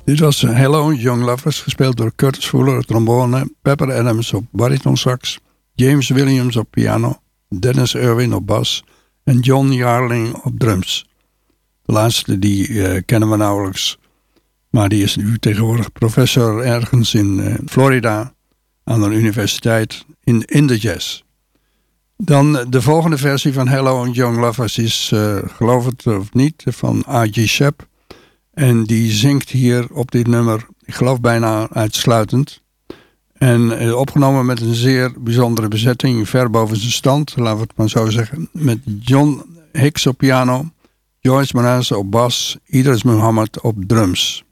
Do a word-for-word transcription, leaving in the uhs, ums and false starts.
Dit was Hello, Young Lovers, gespeeld door Curtis Fuller op trombone, Pepper Adams op baritonsax, James Williams op piano, Dennis Irwin op bas en John Yarling op drums. De laatste die uh, kennen we nauwelijks, maar die is nu tegenwoordig professor ergens in uh, Florida aan een universiteit in, in de jazz. Dan de volgende versie van Hello, Young Lovers is, uh, geloof het of niet, van A G Shep. En die zingt hier op dit nummer, ik geloof bijna uitsluitend. En uh, opgenomen met een zeer bijzondere bezetting, ver boven zijn stand, laten we het maar zo zeggen. Met John Hicks op piano, Joyce Mraz op bas, Idris Muhammad op drums.